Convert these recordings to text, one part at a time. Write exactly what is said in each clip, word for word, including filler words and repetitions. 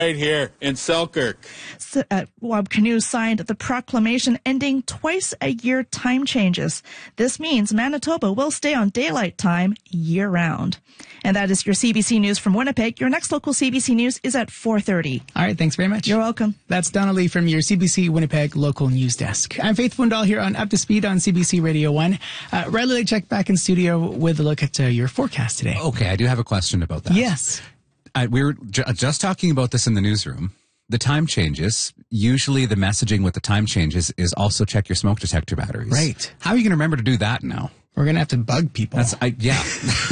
right here in Selkirk. So, uh, Wab Kinew signed the proclamation ending twice-a-year time changes. This means Manitoba will stay on daylight time year-round. And that is your C B C News from Winnipeg. Your next local C B C News is at four thirty. All right, thanks very much. You're welcome. That's Donna Lee from your C B C Winnipeg local news desk. I'm Faith Wendell here on Up to Speed on C B C Radio one. Uh, Riley Check back in studio with a look at uh, your forecast today. Okay, I do have a question about that. Yes. I, we were ju- just talking about this in the newsroom. The time changes. Usually the messaging with the time changes is also check your smoke detector batteries. Right. How are you going to remember to do that now? We're going to have to bug people. That's, I, yeah.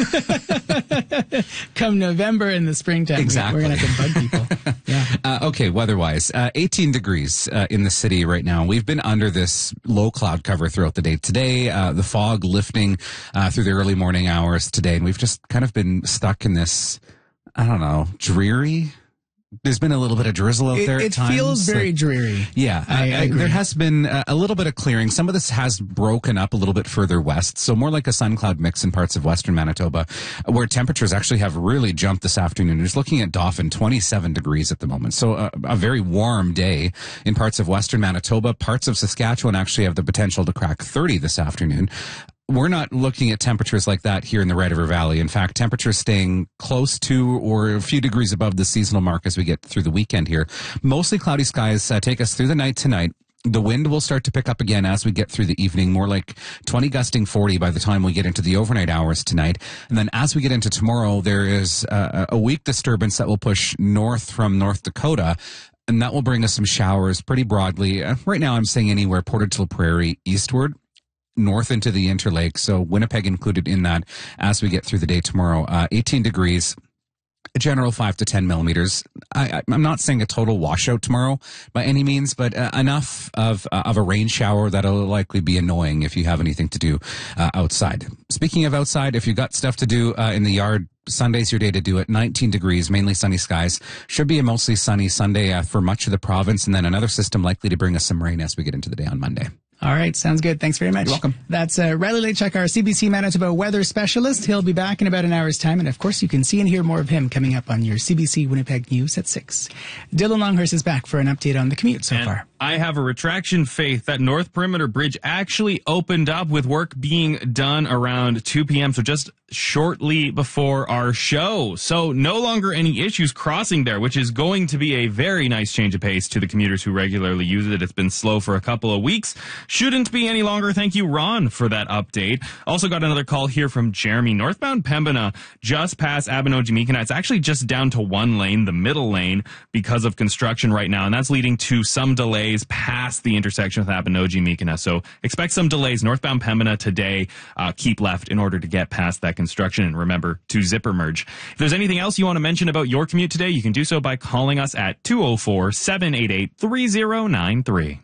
Come November in the springtime. Exactly. We're going to have to bug people. Yeah. Uh, okay, weather-wise, uh, eighteen degrees uh, in the city right now. We've been under this low cloud cover throughout the day today. Uh, the fog lifting uh, through the early morning hours today, and we've just kind of been stuck in this, I don't know, dreary. There's been a little bit of drizzle out it, there at it times. It feels very like, dreary. Yeah. I, I uh, agree. There has been a, a little bit of clearing. Some of this has broken up a little bit further west, so more like a sun-cloud mix in parts of western Manitoba, where temperatures actually have really jumped this afternoon. Just looking at Dauphin, twenty-seven degrees at the moment. So a, a very warm day in parts of western Manitoba. Parts of Saskatchewan actually have the potential to crack thirty this afternoon. We're not looking at temperatures like that here in the Red River Valley. In fact, temperatures staying close to or a few degrees above the seasonal mark as we get through the weekend here. Mostly cloudy skies uh, take us through the night tonight. The wind will start to pick up again as we get through the evening, more like twenty gusting forty by the time we get into the overnight hours tonight. And then as we get into tomorrow, there is uh, a weak disturbance that will push north from North Dakota. And that will bring us some showers pretty broadly. Uh, right now I'm saying anywhere Portage-la Prairie eastward, north into the Interlake, so Winnipeg included in that as we get through the day tomorrow. Uh, eighteen degrees, a general five to ten millimeters. I, I'm not saying a total washout tomorrow by any means, but uh, enough of uh, of a rain shower that'll likely be annoying if you have anything to do uh, outside. Speaking of outside, if you got stuff to do uh, in the yard, Sunday's your day to do it. nineteen degrees, mainly sunny skies. Should be a mostly sunny Sunday uh, for much of the province, and then another system likely to bring us some rain as we get into the day on Monday. All right. Sounds good. Thanks very much. You're welcome. That's uh, Riley Lechuk, our C B C Manitoba weather specialist. He'll be back in about an hour's time. And, of course, you can see and hear more of him coming up on your C B C Winnipeg News at six. Dylan Longhurst is back for an update on the commute so and far. I have a retraction, Faith. That North Perimeter Bridge actually opened up with work being done around two p.m., so just shortly before our show. So no longer any issues crossing there, which is going to be a very nice change of pace to the commuters who regularly use it. It's been slow for a couple of weeks. Shouldn't be any longer. Thank you, Ron, for that update. Also got another call here from Jeremy. Northbound Pembina, just past Abinogi-Meekina. It's actually just down to one lane, the middle lane, because of construction right now, and that's leading to some delays past the intersection with Abinogi-Meekina. So expect some delays. Northbound Pembina today, uh, keep left in order to get past that construction. And remember to zipper merge. If there's anything else you want to mention about your commute today, you can do so by calling us at two oh four, seven eight eight, three oh nine three.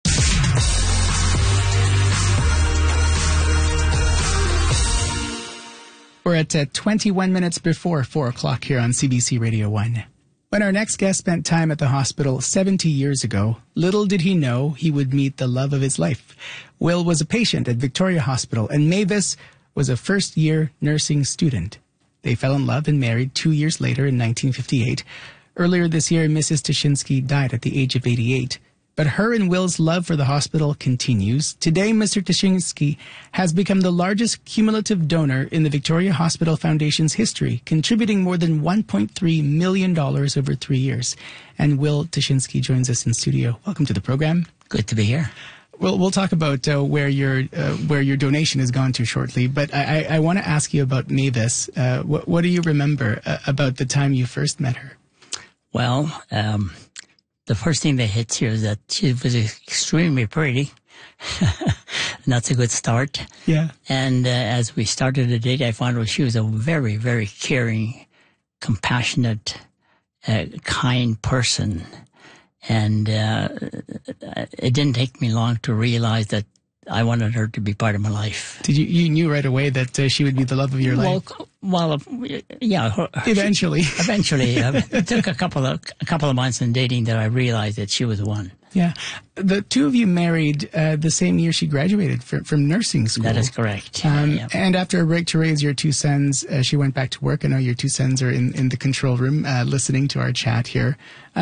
We're at uh, twenty-one minutes before four o'clock here on C B C Radio one. When our next guest spent time at the hospital seventy years ago, little did he know he would meet the love of his life. Will was a patient at Victoria Hospital, and Mavis was a first-year nursing student. They fell in love and married two years later in nineteen fifty-eight. Earlier this year, Missus Tashinsky died at the age of eighty-eight. But her and Will's love for the hospital continues. Today, Mister Tashinsky has become the largest cumulative donor in the Victoria Hospital Foundation's history, contributing more than one point three million dollars over three years. And Will Tashinsky joins us in studio. Welcome to the program. Good to be here. Well, we'll talk about uh, where your uh, where your donation has gone to shortly. But I, I, I want to ask you about Mavis. Uh, what, what do you remember uh, about the time you first met her? Well, um, the first thing that hits you is that she was extremely pretty. And that's a good start. Yeah. And uh, as we started the date, I found out she was a very, very caring, compassionate, uh, kind person. And uh, it didn't take me long to realize that I wanted her to be part of my life. Did you, you knew right away that uh, she would be the love of your well, life? Well, yeah. Her, eventually. She, eventually. uh, it took a couple of a couple of months in dating that I realized that she was the one. Yeah. The two of you married uh, the same year she graduated from, from nursing school. That is correct. Um, yeah. And after a break to raise your two sons, uh, she went back to work. I know your two sons are in, in the control room uh, listening to our chat here.